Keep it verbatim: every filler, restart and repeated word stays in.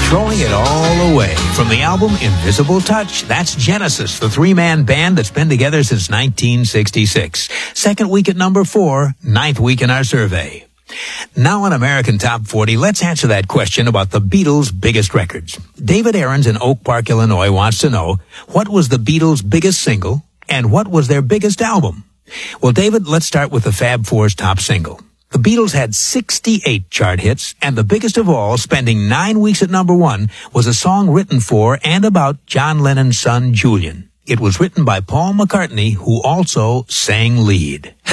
Throwing it all away. From the album Invisible Touch, that's Genesis, the three-man band that's been together since nineteen sixty-six. Second week at number four, ninth week in our survey. Now on American Top forty, let's answer that question about the Beatles' biggest records. David Aarons in Oak Park, Illinois wants to know, what was the Beatles' biggest single and what was their biggest album? Well, David, let's start with the Fab Four's top single. The Beatles had sixty-eight chart hits, and the biggest of all, spending nine weeks at number one, was a song written for and about John Lennon's son, Julian. It was written by Paul McCartney, who also sang lead.